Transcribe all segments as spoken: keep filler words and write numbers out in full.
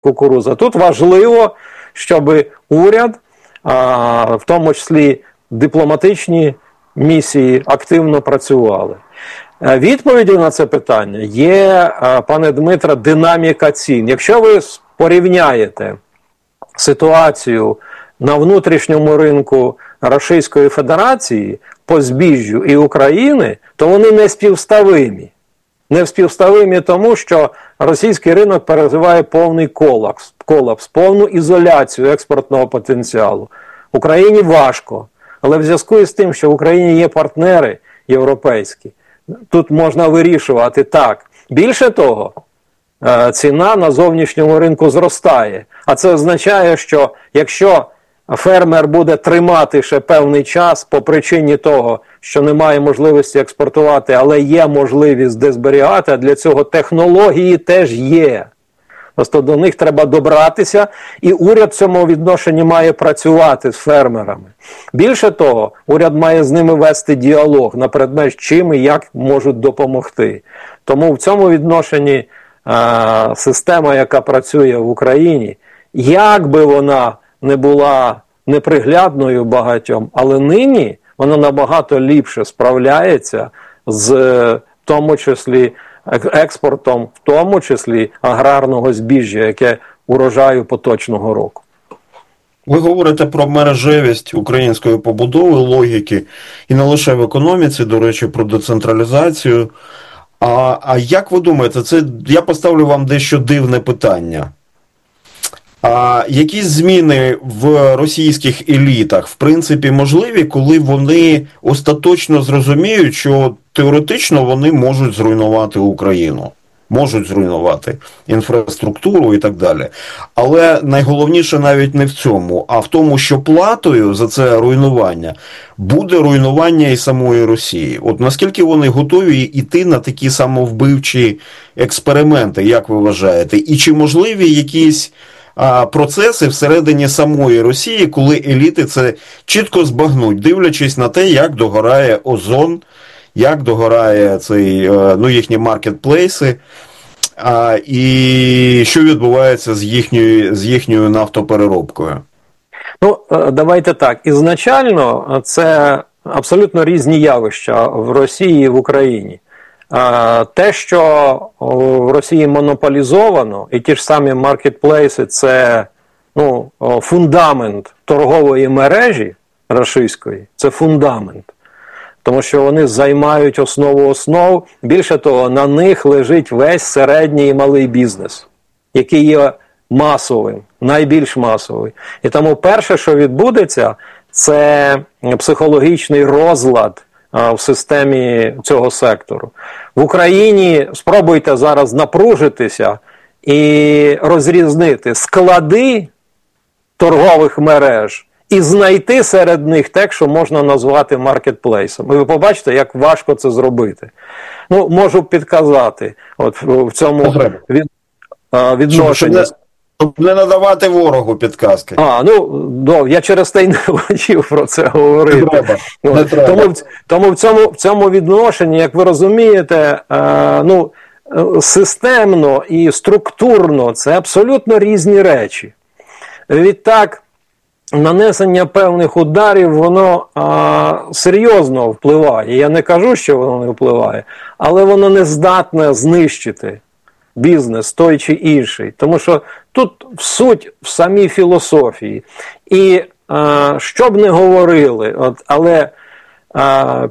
кукурудза. Тут важливо, щоб уряд, а, в тому числі дипломатичні місії, активно працювали. Відповіддю на це питання є, пане Дмитре, динаміка цін. Якщо ви порівняєте ситуацію на внутрішньому ринку Російської Федерації по збіжжю і України, то вони не співставимі. Не співставимі тому, що російський ринок переживає повний колапс, колапс, повну ізоляцію експортного потенціалу. Україні важко, але в зв'язку із тим, що в Україні є партнери європейські, тут можна вирішувати так. Більше того, ціна на зовнішньому ринку зростає. А це означає, що якщо фермер буде тримати ще певний час по причині того, що немає можливості експортувати, але є можливість де зберігати, а для цього технології теж є. Просто до них треба добратися, і уряд в цьому відношенні має працювати з фермерами. Більше того, уряд має з ними вести діалог на предмет, чим і як можуть допомогти. Тому в цьому відношенні а, система, яка працює в Україні, як би вона не була неприглядною багатьом, але нині вона набагато ліпше справляється з, в тому числі, експортом, в тому числі аграрного збіжжя, яке урожаю поточного року. Ви говорите про мережевість української побудови, логіки, і не лише в економіці, до речі, про децентралізацію. А, а як ви думаєте, це я поставлю вам дещо дивне питання. А якісь зміни в російських елітах, в принципі, можливі, коли вони остаточно зрозуміють, що теоретично вони можуть зруйнувати Україну, можуть зруйнувати інфраструктуру і так далі. Але найголовніше навіть не в цьому, а в тому, що платою за це руйнування буде руйнування і самої Росії. От наскільки вони готові йти на такі самовбивчі експерименти, як ви вважаєте? І чи можливі якісь процеси всередині самої Росії, коли еліти це чітко збагнуть, дивлячись на те, як догорає озон, як догорає цей, ну, їхні маркетплейси, а, і що відбувається з їхньою, з їхньою нафтопереробкою? Ну, давайте так. Ізначально це абсолютно різні явища в Росії і в Україні. Те, що в Росії монополізовано, і ті ж самі маркетплейси, це, ну, фундамент торгової мережі російської, це фундамент. Тому що вони займають основу основ. Більше того, на них лежить весь середній і малий бізнес, який є масовим, найбільш масовий. І тому перше, що відбудеться, це психологічний розлад в системі цього сектору. В Україні спробуйте зараз напружитися і розрізнити склади торгових мереж і знайти серед них те, що можна назвати маркетплейсом. І ви побачите, як важко це зробити. Ну, можу підказати от в цьому від, відношенні. Щоб не надавати ворогу підказки. А, ну, до, я через те й не хотів про це говорити. Не треба, не треба. Тому, тому в, цьому, в цьому відношенні, як ви розумієте, е, ну, системно і структурно це абсолютно різні речі. Відтак, нанесення певних ударів, воно а, серйозно впливає. Я не кажу, що воно не впливає, але воно не здатне знищити бізнес той чи інший. Тому що тут суть в самій філософії. І а, що б не говорили, от, але а,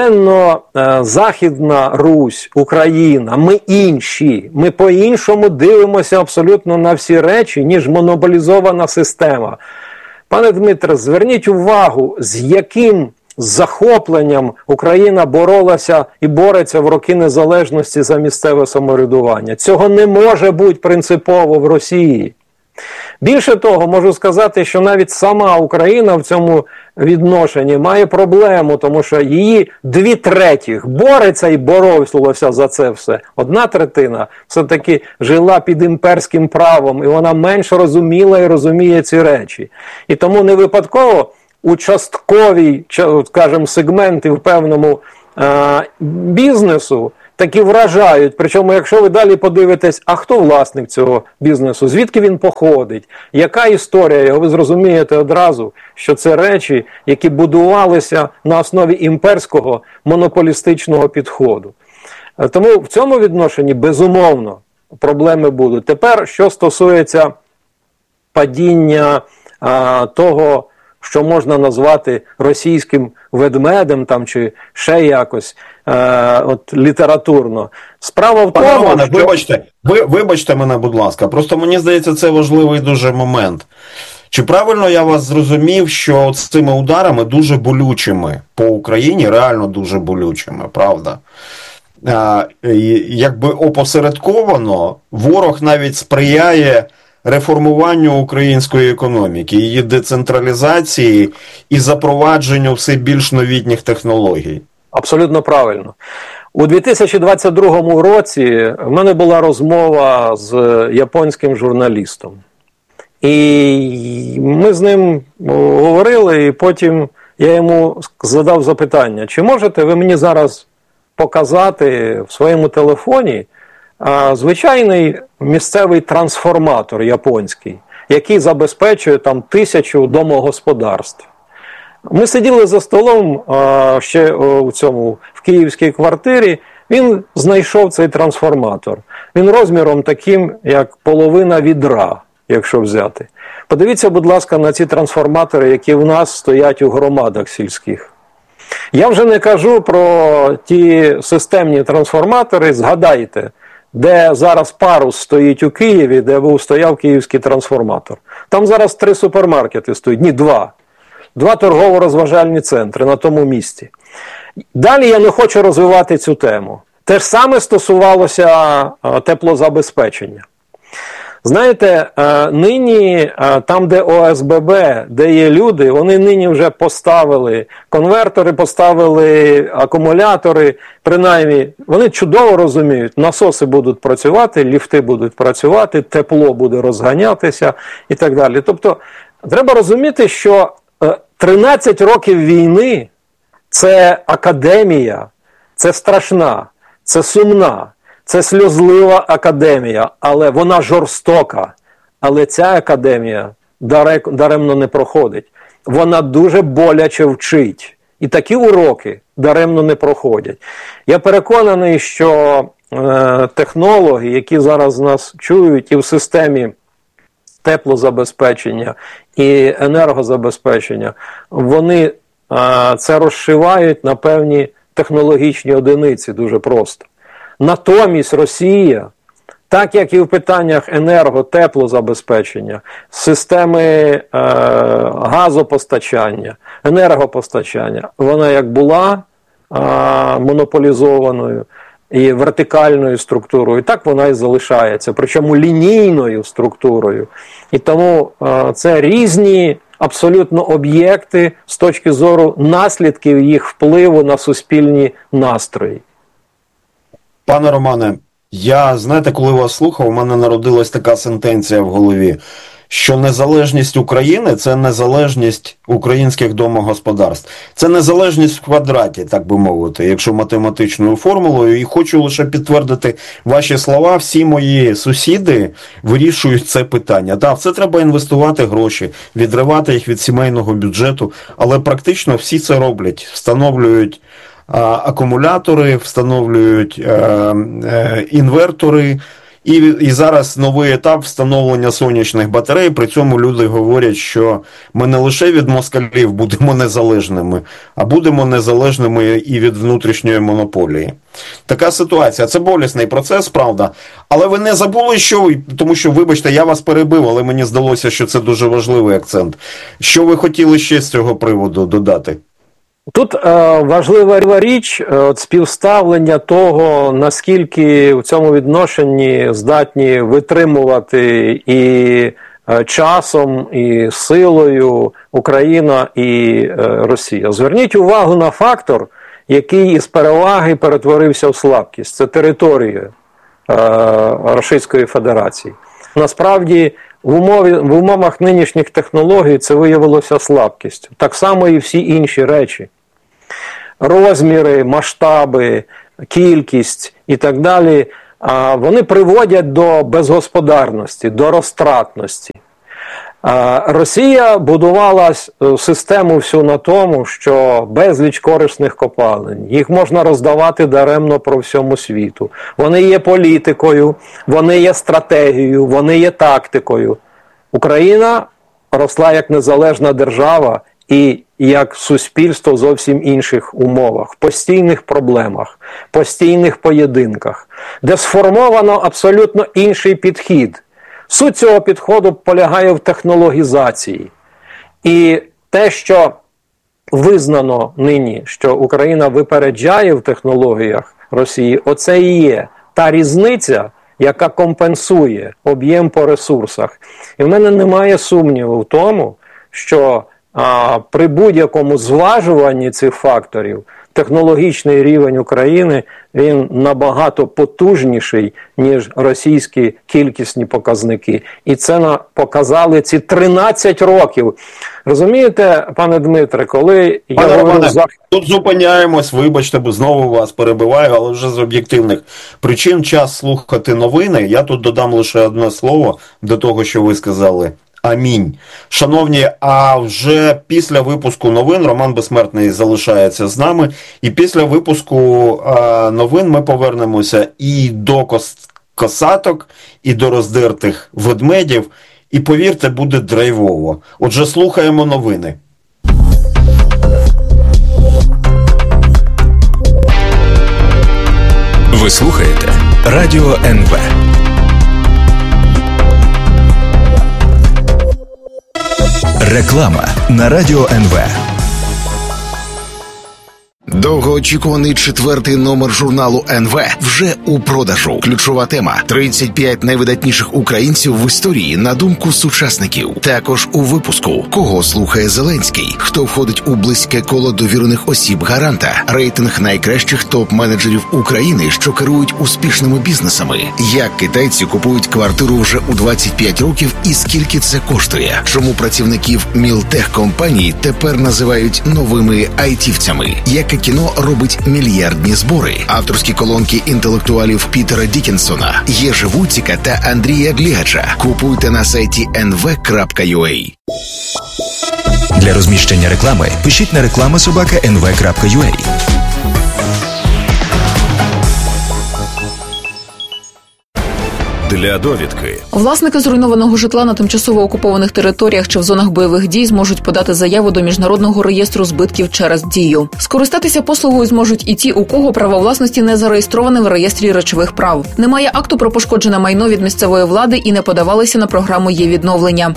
Південно-Західна Русь, Україна, ми інші, ми по-іншому дивимося абсолютно на всі речі, ніж монополізована система. Пане Дмитре, зверніть увагу, з яким захопленням Україна боролася і бореться в роки незалежності за місцеве самоврядування. Цього не може бути принципово в Росії. Більше того, можу сказати, що навіть сама Україна в цьому відношенні має проблему, тому що її дві третіх бореться і боролася за це все. Одна третина все-таки жила під імперським правом, і вона менш розуміла і розуміє ці речі. І тому не випадково у частковій, скажімо, сегменті в певному е, бізнесу такі вражають. Причому, якщо ви далі подивитесь, а хто власник цього бізнесу, звідки він походить, яка історія його, ви зрозумієте одразу, що це речі, які будувалися на основі імперського монополістичного підходу. Тому в цьому відношенні, безумовно, проблеми будуть. Тепер, що стосується падіння а, того, що можна назвати російським ведмедем там, чи ще якось е, от, літературно. Справа в тому, Пане Романе, що... вибачте, ви, вибачте мене, будь ласка, просто мені здається, це важливий дуже момент. Чи правильно я вас зрозумів, що з цими ударами дуже болючими по Україні, реально дуже болючими, правда? А, якби опосередковано ворог навіть сприяє реформуванню української економіки, її децентралізації і запровадженню все більш новітніх технологій. Абсолютно правильно. У дві тисячі двадцять другому році в мене була розмова з японським журналістом. І ми з ним говорили, і потім я йому задав запитання, чи можете ви мені зараз показати в своєму телефоні а, звичайний місцевий трансформатор японський, який забезпечує там тисячу домогосподарств. Ми сиділи за столом а, ще у цьому, в київській квартирі, він знайшов цей трансформатор. Він розміром таким, як половина відра, якщо взяти. Подивіться, будь ласка, на ці трансформатори, які в нас стоять у громадах сільських. Я вже не кажу про ті системні трансформатори, згадайте, де зараз парус стоїть у Києві, де був стояв київський трансформатор. Там зараз три супермаркети стоять, ні, два. Два торгово-розважальні центри на тому місці. Далі я не хочу розвивати цю тему. Те ж саме стосувалося теплозабезпечення. Знаєте, нині там, де О С Б Б, де є люди, вони нині вже поставили конвертори, поставили акумулятори, принаймні, вони чудово розуміють, насоси будуть працювати, ліфти будуть працювати, тепло буде розганятися і так далі. Тобто, треба розуміти, що тринадцять років війни – це академія, це страшна, це сумна. Це сльозлива академія, але вона жорстока. Але ця академія даремно не проходить. Вона дуже боляче вчить. І такі уроки даремно не проходять. Я переконаний, що е, технологи, які зараз нас чують і в системі теплозабезпечення і енергозабезпечення, вони е, це розшивають на певні технологічні одиниці дуже просто. Натомість Росія, так як і в питаннях енерго, теплозабезпечення, системи е, газопостачання, енергопостачання, вона як була е, монополізованою і вертикальною структурою, так вона і залишається, причому лінійною структурою. І тому е, це різні абсолютно об'єкти з точки зору наслідків їх впливу на суспільні настрої. Пане Романе, я, знаєте, коли вас слухав, у мене народилась така сентенція в голові, що незалежність України – це незалежність українських домогосподарств. Це незалежність в квадраті, так би мовити, якщо математичною формулою. І хочу лише підтвердити ваші слова. Всі мої сусіди вирішують це питання. Так, в це треба інвестувати гроші, відривати їх від сімейного бюджету, але практично всі це роблять, встановлюють акумулятори, встановлюють е, е, інвертори, і, і зараз новий етап встановлення сонячних батарей. При цьому люди говорять, що ми не лише від москалів будемо незалежними, а будемо незалежними і від внутрішньої монополії. Така ситуація. Це болісний процес, правда. Але ви не забули, що, тому що, вибачте, я вас перебив, але мені здалося, що це дуже важливий акцент. Що ви хотіли ще з цього приводу додати? Тут е, важлива річ е, от співставлення того, наскільки в цьому відношенні здатні витримувати і е, часом, і силою Україна і е, Росія. Зверніть увагу на фактор, який із переваги перетворився в слабкість. Це територія е, Російської Федерації. Насправді, в, умові, в умовах нинішніх технологій це виявилося слабкістю. Так само і всі інші речі. Розміри, масштаби, кількість і так далі, вони приводять до безгосподарності, до розтратності. Росія будувала систему всю на тому, що безліч корисних копалин, їх можна роздавати даремно по всьому світу. Вони є політикою, вони є стратегією, вони є тактикою. Україна росла як незалежна держава і як суспільство в зовсім інших умовах, в постійних проблемах, постійних поєдинках, де сформовано абсолютно інший підхід. Суть цього підходу полягає в технологізації. І те, що визнано нині, що Україна випереджає в технологіях Росії, оце і є та різниця, яка компенсує об'єм по ресурсах. І в мене немає сумніву в тому, що а, при будь-якому зважуванні цих факторів технологічний рівень України, він набагато потужніший, ніж російські кількісні показники. І це на, показали ці тринадцять років. Розумієте, пане Дмитре, коли я пане говорю... Романе, за... тут зупиняємось, вибачте, бо знову вас перебиваю, але вже з об'єктивних причин час слухати новини. Я тут додам лише одне слово до того, що ви сказали. Амінь. Шановні, а вже після випуску новин Роман Безсмертний залишається з нами. І після випуску а, новин ми повернемося і до кос косаток, і до роздертих ведмедів. І повірте, буде драйвово. Отже, слухаємо новини. Ви слухаєте Радіо ен ве. Реклама на Радіо ен ве. Довгоочікуваний четвертий номер журналу ен ве вже у продажу. Ключова тема – тридцять п'ять найвидатніших українців в історії на думку сучасників. Також у випуску «Кого слухає Зеленський?», хто входить у близьке коло довірених осіб гаранта, рейтинг найкращих топ-менеджерів України, що керують успішними бізнесами, як китайці купують квартиру вже у двадцять п'ять років і скільки це коштує, чому працівників мілтехкомпаній тепер називають новими айтівцями, яке кіно робить мільярдні збори, авторські колонки інтелектуалів Пітера Дікінсона, Єжи Вуціка та Андрія Глігача. Купуйте на сайті ен ве крапка ю а. Для розміщення реклами пишіть на реклама собака ен ве крапка ю а. Для довідки. Власники зруйнованого житла на тимчасово окупованих територіях чи в зонах бойових дій зможуть подати заяву до Міжнародного реєстру збитків через Дію. Скористатися послугою зможуть і ті, у кого право власності не зареєстроване в реєстрі речових прав. Немає акту про пошкоджене майно від місцевої влади і не подавалися на програму «Є-відновлення».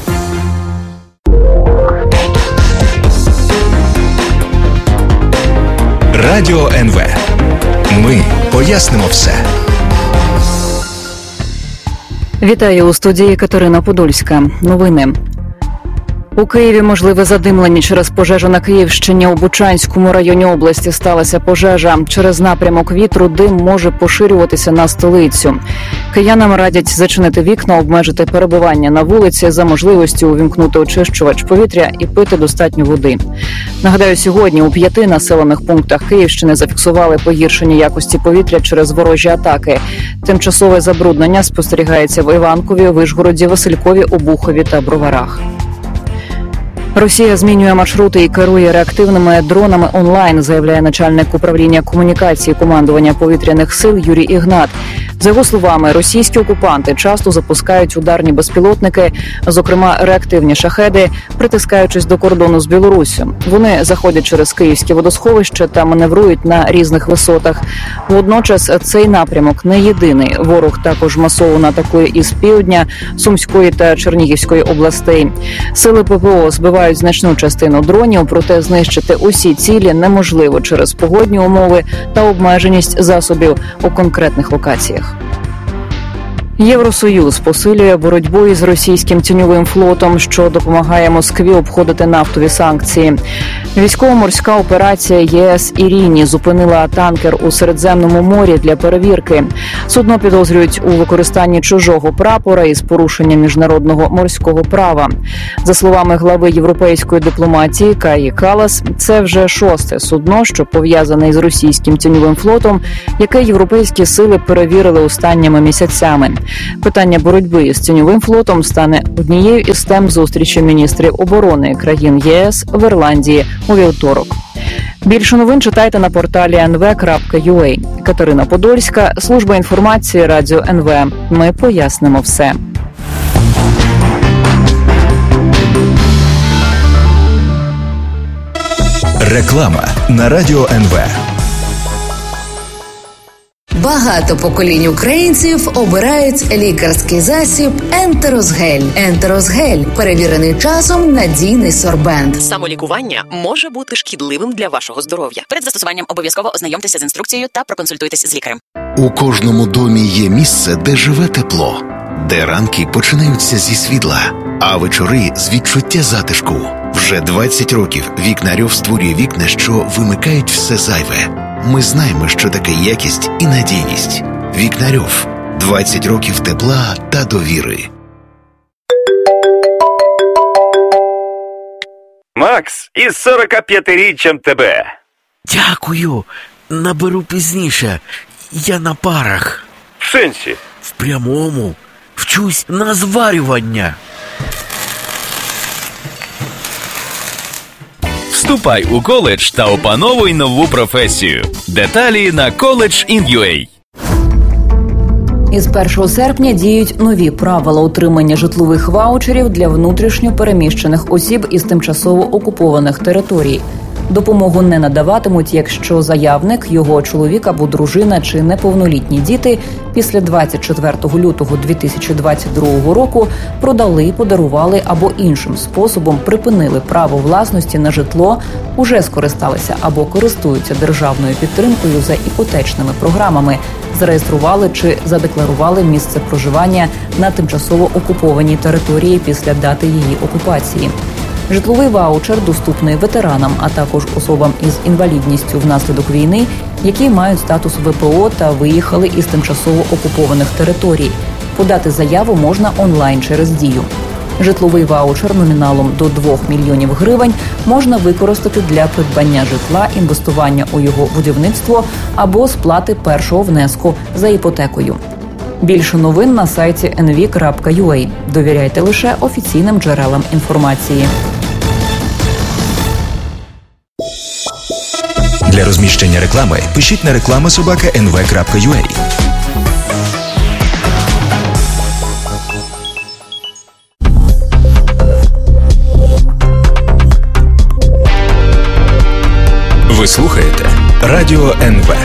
Радіо ен ве. Ми пояснимо все. Вітаю, у студії Катерина Подольська. Новини. У Києві можливе задимлення через пожежу на Київщині. У Бучанському районі області сталася пожежа. Через напрямок вітру дим може поширюватися на столицю. Киянам радять зачинити вікна, обмежити перебування на вулиці, за можливості увімкнути очищувач повітря і пити достатньо води. Нагадаю, сьогодні у п'яти населених пунктах Київщини зафіксували погіршення якості повітря через ворожі атаки. Тимчасове забруднення спостерігається в Іванкові, Вишгороді, Василькові, Обухові та Броварах. Росія змінює маршрути і керує реактивними дронами онлайн, заявляє начальник управління комунікації командування повітряних сил Юрій Ігнат. За його словами, російські окупанти часто запускають ударні безпілотники, зокрема реактивні шахеди, притискаючись до кордону з Білоруссю. Вони заходять через київське водосховище та маневрують на різних висотах. Водночас цей напрямок не єдиний. Ворог також масово атакує із півдня, Сумської та Чернігівської областей. Сили ППО збивають значну частину дронів, проте знищити усі цілі неможливо через погодні умови та обмеженість засобів у конкретних локаціях. Євросоюз посилює боротьбу із російським тіньовим флотом, що допомагає Москві обходити нафтові санкції. Військово-морська операція ЄС «Іріні» зупинила танкер у Середземному морі для перевірки. Судно підозрюють у використанні чужого прапора із порушенням міжнародного морського права. За словами глави європейської дипломатії Каї Каллас, це вже шосте судно, що пов'язане із російським тіньовим флотом, яке європейські сили перевірили останніми місяцями. Питання боротьби з тіньовим флотом стане однією із тем зустрічі міністрів оборони країн ЄС в Ірландії у вівторок. Більше новин читайте на порталі ен ве крапка ю а. Катерина Подольська, служба інформації Радіо ен ве. Ми пояснимо все. Реклама на Радіо ен ве. Багато поколінь українців обирають лікарський засіб Ентерозгель. Ентерозгель – перевірений часом надійний сорбент. Самолікування може бути шкідливим для вашого здоров'я. Перед застосуванням обов'язково ознайомтеся з інструкцією та проконсультуйтесь з лікарем. У кожному домі є місце, де живе тепло, де ранки починаються зі світла, а вечори з відчуття затишку. Вже двадцять років Вікнарьов створює вікна, що вимикають все зайве. Ми знаємо, що таке якість і надійність. Вікнарьов. двадцять років тепла та довіри. Макс, із сорокап'ятиріччям тебе. Дякую. Наберу пізніше. Я на парах. В сенсі? В прямому. Вчусь на зварювання. Вступай у коледж та опановуй нову професію. Деталі на коледж ін ю ей. Із першого серпня діють нові правила отримання житлових ваучерів для внутрішньо переміщених осіб із тимчасово окупованих територій. Допомогу не надаватимуть, якщо заявник, його чоловік або дружина чи неповнолітні діти після двадцять четвертого лютого дві тисячі двадцять другого року продали, подарували або іншим способом припинили право власності на житло, уже скористалися або користуються державною підтримкою за іпотечними програмами, зареєстрували чи задекларували місце проживання на тимчасово окупованій території після дати її окупації. Житловий ваучер доступний ветеранам, а також особам із інвалідністю внаслідок війни, які мають статус ве пе о та виїхали із тимчасово окупованих територій. Подати заяву можна онлайн через Дію. Житловий ваучер номіналом до двох мільйонів гривень можна використати для придбання житла, інвестування у його будівництво або сплати першого внеску за іпотекою. Більше новин на сайті ен ве крапка ю а. Довіряйте лише офіційним джерелам інформації. Для розміщення реклами пишіть на реклама собака ен ве крапка ю а. Ви слухаєте Радіо ен ве.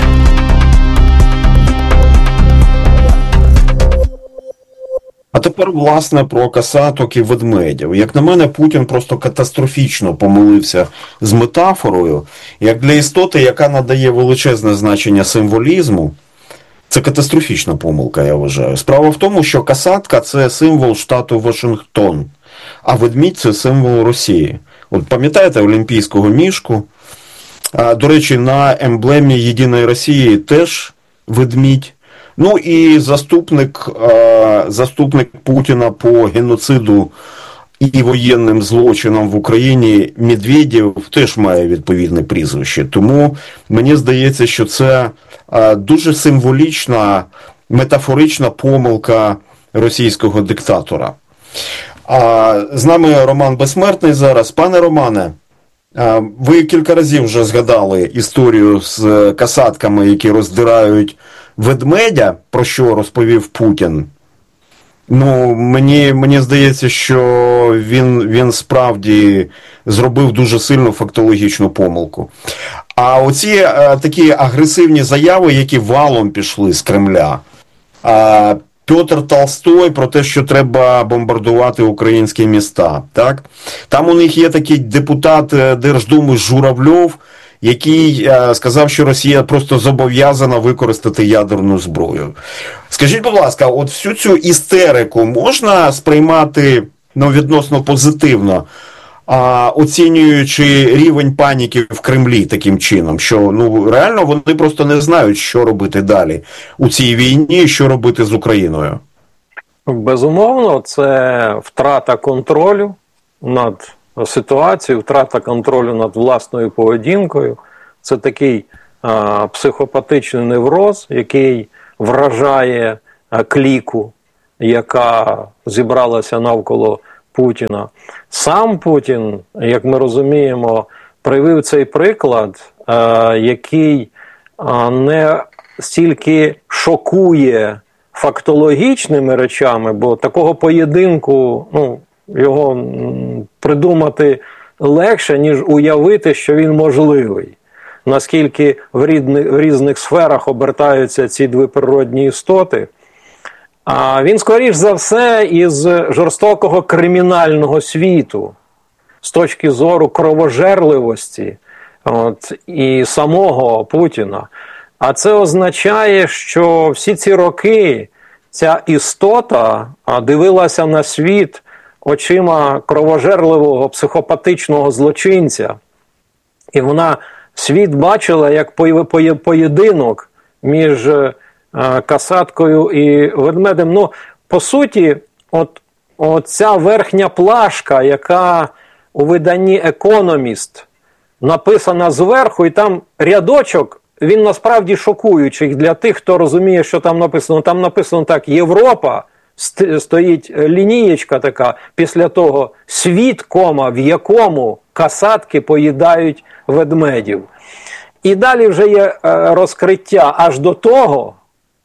А тепер, власне, про касаток і ведмедів. Як на мене, Путін просто катастрофічно помилився з метафорою. Як для істоти, яка надає величезне значення символізму, це катастрофічна помилка, я вважаю. Справа в тому, що касатка – це символ штату Вашингтон, а ведмідь – це символ Росії. От пам'ятаєте олімпійського мішку? А, до речі, на емблемі Єдиної Росії теж ведмідь. Ну і заступник, е, заступник Путіна по геноциду і воєнним злочинам в Україні Медведєв теж має відповідне прізвище. Тому мені здається, що це е, дуже символічна, метафорична помилка російського диктатора. А з нами Роман Безсмертний зараз. Пане Романе, е, ви кілька разів вже згадали історію з касатками, які роздирають ведмедя, про що розповів Путін. Ну, мені, мені здається, що він, він справді зробив дуже сильну фактологічну помилку. А оці а, такі агресивні заяви, які валом пішли з Кремля. А, Петр Толстой про те, що треба бомбардувати українські міста. Так? Там у них є такий депутат Держдуми Журавльов, який е, сказав, що Росія просто зобов'язана використати ядерну зброю. Скажіть, будь ласка, от всю цю істерику можна сприймати, ну, відносно позитивно, а, оцінюючи рівень паніки в Кремлі таким чином, що, ну, реально вони просто не знають, що робити далі у цій війні, що робити з Україною? Безумовно, це втрата контролю над ситуацією, втрата контролю над власною поведінкою. Це такий а, психопатичний невроз, який вражає а, кліку, яка зібралася навколо Путіна. Сам Путін, як ми розуміємо, привів цей приклад, а, який а, не стільки шокує фактологічними речами, бо такого поєдинку, ну, його придумати легше, ніж уявити, що він можливий. Наскільки в, рідни, в різних сферах обертаються ці дві природні істоти. А він, скоріш за все, із жорстокого кримінального світу, з точки зору кровожерливості от, і самого Путіна. А це означає, що всі ці роки ця істота дивилася на світ очима кровожерливого психопатичного злочинця. І вона світ бачила як поєдинок між касаткою і ведмедем. Ну, по суті, от, от ця верхня плашка, яка у виданні «Економіст» написана зверху, і там рядочок, він насправді шокуючий для тих, хто розуміє, що там написано. Там написано так: Європа, стоїть лінієчка така, після того світ, кома, в якому касатки поїдають ведмедів. І далі вже є розкриття аж до того,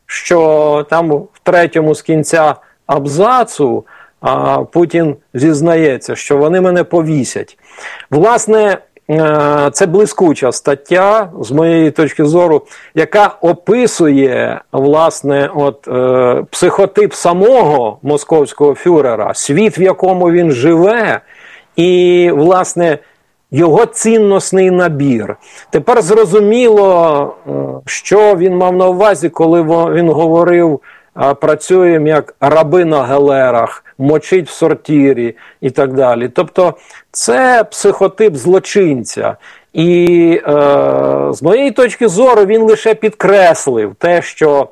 що там в третьому з кінця абзацу а, Путін зізнається, що вони мене повісять. Власне, це блискуча стаття, з моєї точки зору, яка описує, власне, от, е, психотип самого московського фюрера, світ, в якому він живе, і, власне, його цінностний набір. Тепер зрозуміло, що він мав на увазі, коли він говорив: працюємо як раби на галерах, мочить в сортирі і так далі. Тобто це психотип злочинця. І е, з моєї точки зору він лише підкреслив те, що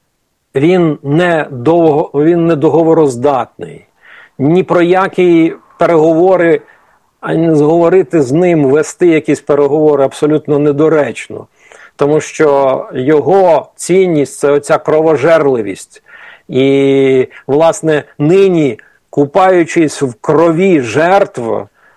він не, довго, він не договороздатний. Ні про які переговори, ані зговорити з ним, вести якісь переговори абсолютно недоречно. Тому що його цінність – це оця кровожерливість. І, власне, нині, купаючись в крові жертв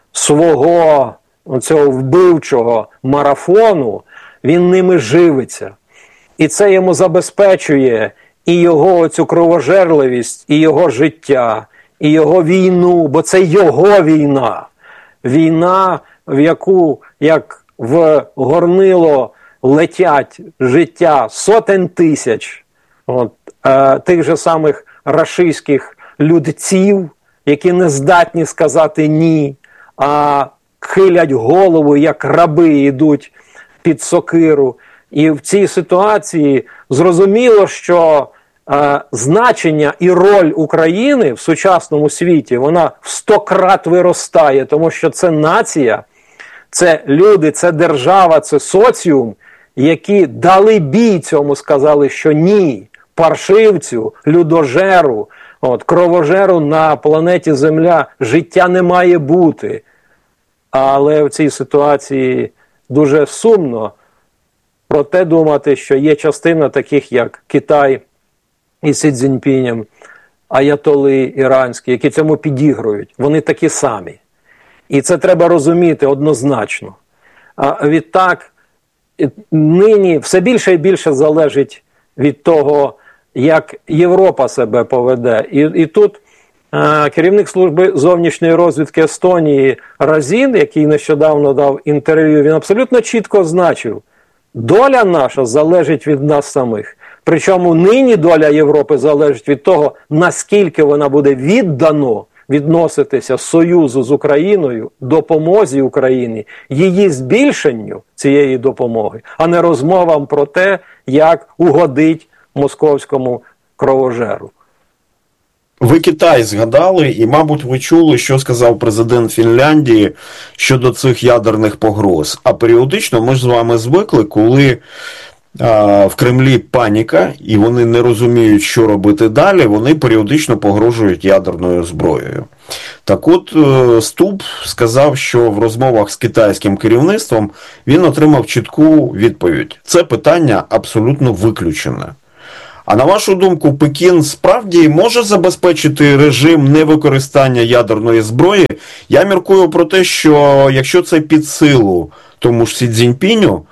свого цього вбивчого марафону, він ними живиться. І це йому забезпечує і його цю кровожерливість, і його життя, і його війну, бо це його війна. Війна, в яку, як в горнило летять життя сотень тисяч от, е, тих же самих рашистських людців, які не здатні сказати «ні», а хилять голову, як раби йдуть під сокиру. І в цій ситуації зрозуміло, що е, значення і роль України в сучасному світі, вона в сто крат виростає, тому що це нація, це люди, це держава, це соціум, які дали бій цьому, сказали, що ні, паршивцю, людожеру, от, кровожеру на планеті Земля життя не має бути. Але в цій ситуації дуже сумно про те думати, що є частина таких, як Китай і Сі Цзіньпінем, аятоли іранські, які цьому підігрують. Вони такі самі. І це треба розуміти однозначно. А відтак, нині все більше і більше залежить від того, як Європа себе поведе. І, і тут е, керівник служби зовнішньої розвідки Естонії Разін, який нещодавно дав інтерв'ю, він абсолютно чітко означив: доля наша залежить від нас самих. Причому нині доля Європи залежить від того, наскільки вона буде віддано відноситися союзу з Україною, допомозі Україні, її збільшенню цієї допомоги, а не розмовам про те, як угодить московському кровожеру. Ви Китай згадали, і, мабуть, ви чули, що сказав президент Фінляндії щодо цих ядерних погроз. А періодично ми ж з вами звикли, коли а, в Кремлі паніка, і вони не розуміють, що робити далі, вони періодично погрожують ядерною зброєю. Так от, Стуб сказав, що в розмовах з китайським керівництвом він отримав чітку відповідь. Це питання абсолютно виключене. А на вашу думку, Пекін справді може забезпечити режим невикористання ядерної зброї? Я міркую про те, що якщо це під силу тому ж Сі Цзіньпіню,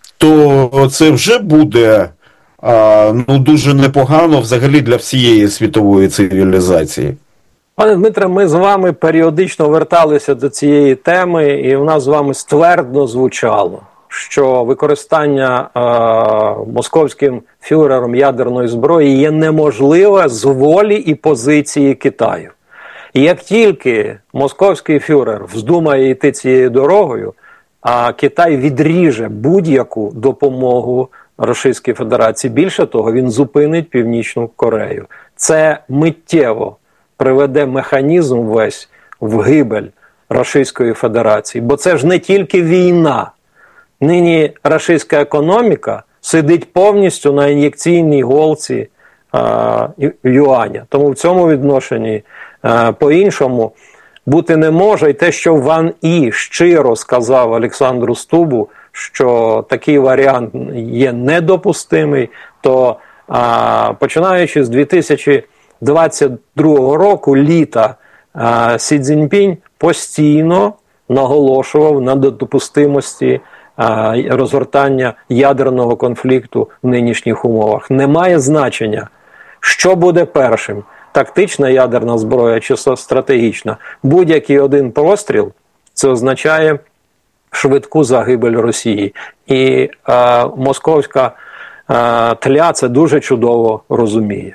то це вже буде а, ну, дуже непогано взагалі для всієї світової цивілізації. Пане Дмитре, ми з вами періодично верталися до цієї теми, і в нас з вами ствердно звучало, що використання е, московським фюрером ядерної зброї є неможливе з волі і позиції Китаю. І як тільки московський фюрер вздумає йти цією дорогою, а Китай відріже будь-яку допомогу Російській Федерації, більше того, він зупинить Північну Корею. Це миттєво приведе механізм весь в гибель Російської Федерації. Бо це ж не тільки війна. Нині російська економіка сидить повністю на ін'єкційній голці а, юаня. Тому в цьому відношенні а, по-іншому бути не може. І те, що Ван І щиро сказав Олександру Стубу, що такий варіант є недопустимий, то а, починаючи з дві тисячі двадцять другого року, літа, а, Сі Цзіньпінь постійно наголошував на недопустимості розгортання ядерного конфлікту в нинішніх умовах. Немає значення, що буде першим – тактична ядерна зброя чи стратегічна. Будь-який один постріл – це означає швидку загибель Росії. І е, московська е, тля це дуже чудово розуміє.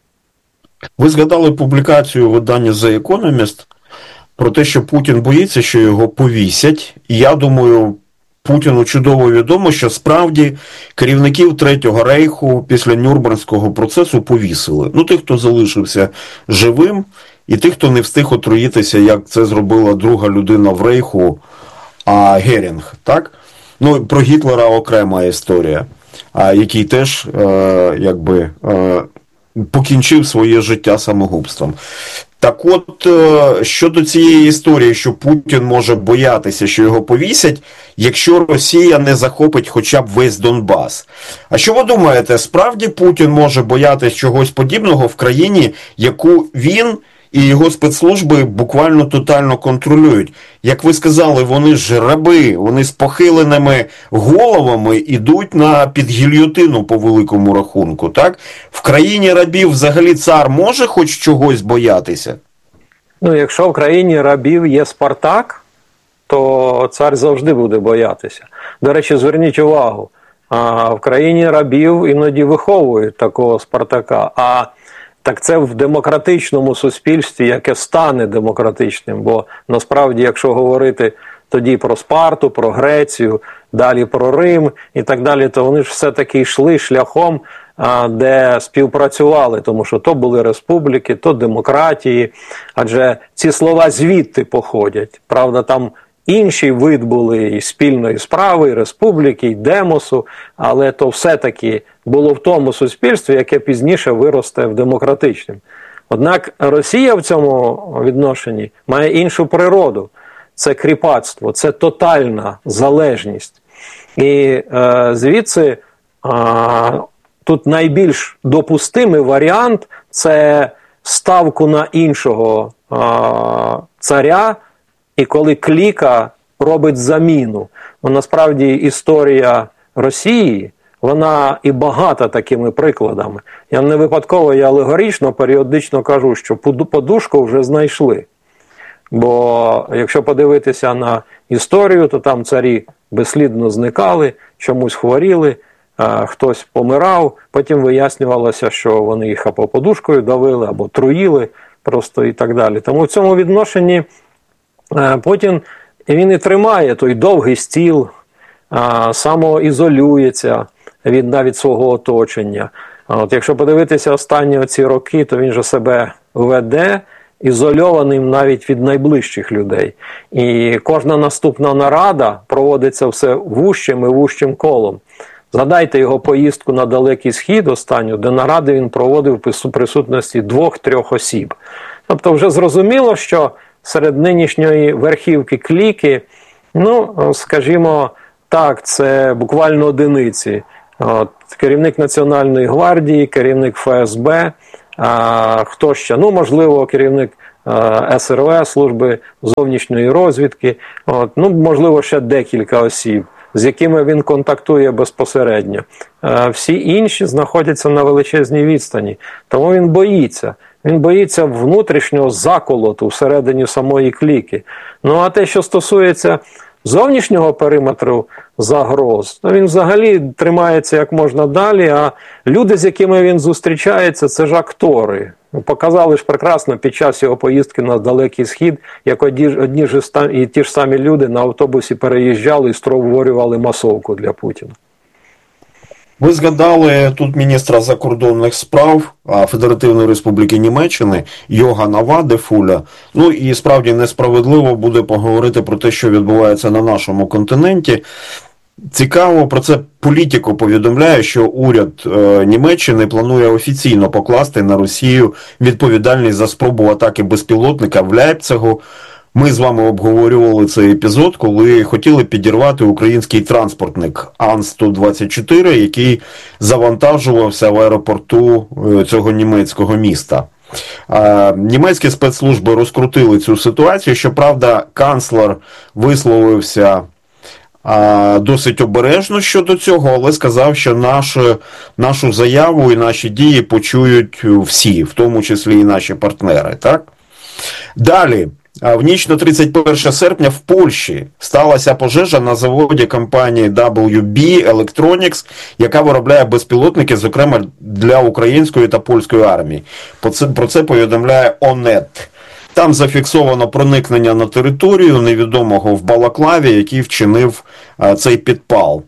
Ви згадали публікацію видання The Economist про те, що Путін боїться, що його повісять. І я думаю, Путіну чудово відомо, що справді керівників Третього Рейху після Нюрнберзького процесу повісили. Ну, тих, хто залишився живим, і тих, хто не встиг отруїтися, як це зробила друга людина в Рейху, а Герінг, так? Ну, про Гітлера окрема історія, а, який теж, е, якби, е, покінчив своє життя самогубством. Так от, щодо цієї історії, що Путін може боятися, що його повісять, якщо Росія не захопить хоча б весь Донбас. А що ви думаєте, справді Путін може боятися чогось подібного в країні, яку він і його спецслужби буквально тотально контролюють? Як ви сказали, вони ж раби, вони з похиленими головами йдуть на підгільйотину по великому рахунку, так? В країні рабів взагалі цар може хоч чогось боятися? Ну, якщо в країні рабів є Спартак, то цар завжди буде боятися. До речі, зверніть увагу, в країні рабів іноді виховують такого Спартака, а так це в демократичному суспільстві, яке стане демократичним, бо насправді, якщо говорити тоді про Спарту, про Грецію, далі про Рим і так далі, то вони ж все-таки йшли шляхом, де співпрацювали, тому що то були республіки, то демократії, адже ці слова звідти походять. Правда, там інші вид були і спільної справи, і республіки, і демосу, але то все-таки було в тому суспільстві, яке пізніше виросте в демократичному. Однак Росія в цьому відношенні має іншу природу. Це кріпацтво, це тотальна залежність. І е, звідси е, тут найбільш допустимий варіант – це ставку на іншого е, царя, і коли кліка робить заміну. Ну, насправді історія Росії, вона і багата такими прикладами. Я не випадково, я алегорично, періодично кажу, що подушку вже знайшли. Бо якщо подивитися на історію, то там царі безслідно зникали, чомусь хворіли, хтось помирав, потім вияснювалося, що вони їх або подушкою давили, або труїли, просто і так далі. Тому в цьому відношенні Путін, він і тримає той довгий стіл, самоізолюється від навіть свого оточення. От, якщо подивитися останні оці роки, то він же себе веде ізольованим навіть від найближчих людей. І кожна наступна нарада проводиться все вужчим і вужчим колом. Згадайте його поїздку на Далекий Схід останню, де наради він проводив у присутності двох-трьох осіб. Тобто вже зрозуміло, що серед нинішньої верхівки кліки, ну, скажімо так, це буквально одиниці. От, керівник Національної гвардії, керівник Ф С Б, а, хто ще? Ну, можливо, керівник а, С Р В, служби зовнішньої розвідки, от, ну, можливо, ще декілька осіб, з якими він контактує безпосередньо. А, всі інші знаходяться на величезній відстані, тому він боїться. Він боїться внутрішнього заколоту всередині самої кліки. Ну, а те, що стосується зовнішнього периметру загроз, то він взагалі тримається як можна далі, а люди, з якими він зустрічається, це ж актори. Показали ж прекрасно під час його поїздки на Далекий Схід, як одні, одні ж і ті ж самі люди на автобусі переїжджали і створювали масовку для Путіна. Ви згадали тут міністра закордонних справ Федеративної Республіки Німеччини Йогана Вадефуля. Ну і справді несправедливо буде поговорити про те, що відбувається на нашому континенті. Цікаво, про це Політіко повідомляє, що уряд е, Німеччини планує офіційно покласти на Росію відповідальність за спробу атаки безпілотника в Ляйпцигу. Ми з вами обговорювали цей епізод, коли хотіли підірвати український транспортник Ан сто двадцять чотири, який завантажувався в аеропорту цього німецького міста. Німецькі спецслужби розкрутили цю ситуацію. Щоправда, канцлер висловився досить обережно щодо цього, але сказав, що нашу, нашу заяву і наші дії почують всі, в тому числі і наші партнери. Так? Далі. В ніч на тридцять перше серпня в Польщі сталася пожежа на заводі компанії дабл ю бі Electronics, яка виробляє безпілотники, зокрема для української та польської армії. Про це повідомляє Онет. Там зафіксовано проникнення на територію невідомого в Балаклаві, який вчинив цей підпал.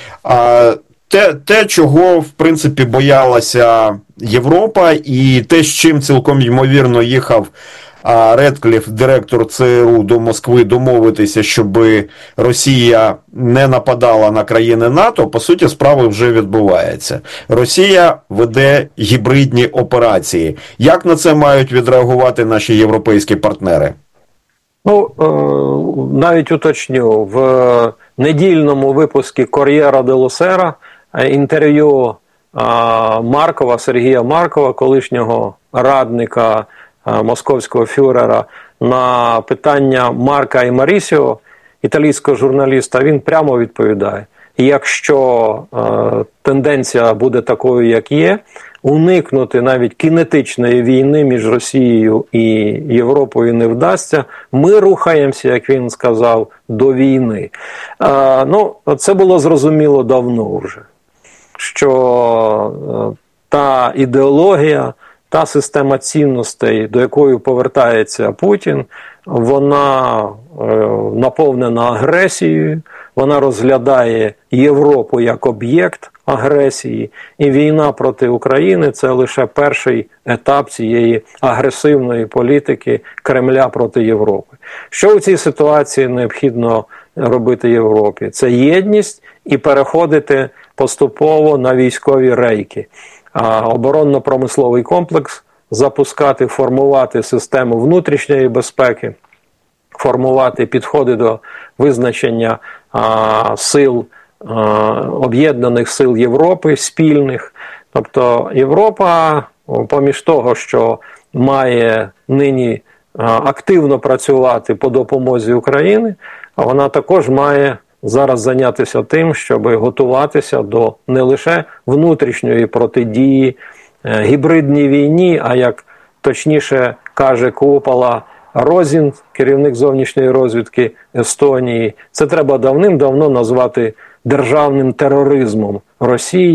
Те, те, чого, в принципі, боялася Європа, і те, з чим цілком ймовірно їхав Редкліф, директор Це Ер У, до Москви домовитися, щоб Росія не нападала на країни НАТО, по суті, справи вже відбувається. Росія веде гібридні операції. Як на це мають відреагувати наші європейські партнери? Ну, навіть уточню, в недільному випуску «Кор'єра делла Сера» інтерв'ю Маркова, Сергія Маркова, колишнього радника московського фюрера, на питання Марка і Марісіо, італійського журналіста, він прямо відповідає: якщо е, тенденція буде такою, як є, уникнути навіть кінетичної війни між Росією і Європою не вдасться, ми рухаємося, як він сказав, до війни. Е, ну, це було зрозуміло давно вже, що е, та ідеологія, та система цінностей, до якої повертається Путін, вона е, наповнена агресією, вона розглядає Європу як об'єкт агресії, і війна проти України – це лише перший етап цієї агресивної політики Кремля проти Європи. Що в цій ситуації необхідно робити Європі? Це єдність і переходити поступово на військові рейки. Оборонно-промисловий комплекс запускати, формувати систему внутрішньої безпеки, формувати підходи до визначення а, сил, а, об'єднаних сил Європи, спільних. Тобто Європа, поміж того, що має нині а, активно працювати по допомозі України, вона також має зараз зайнятися тим, щоб готуватися до не лише внутрішньої протидії гібридній війні, а як точніше каже Куопола Розін, керівник зовнішньої розвідки Естонії, це треба давним-давно назвати державним тероризмом Росії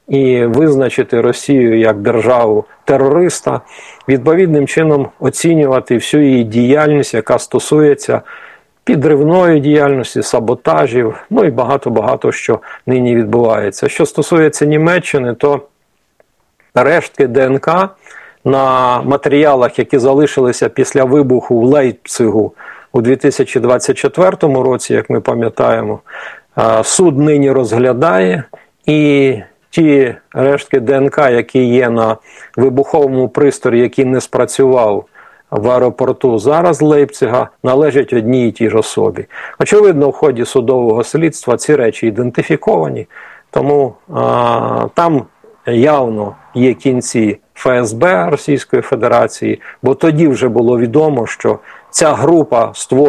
і визначити Росію як державу-терориста, відповідним чином оцінювати всю її діяльність, яка стосується підривної діяльності, саботажів, ну і багато-багато що нині відбувається. Що стосується Німеччини, то рештки ДНК на матеріалах, які залишилися після вибуху в Лейпцигу у дві тисячі двадцять четвертому році, як ми пам'ятаємо, суд нині розглядає, і ті рештки ДНК, які є на вибуховому пристрої, який не спрацював в аеропорту зараз Лейпцига, належать одній і тій ж особі. Очевидно, в ході судового слідства ці речі ідентифіковані, тому а, там явно є кінці ФСБ Російської Федерації, бо тоді вже було відомо, що ця група створює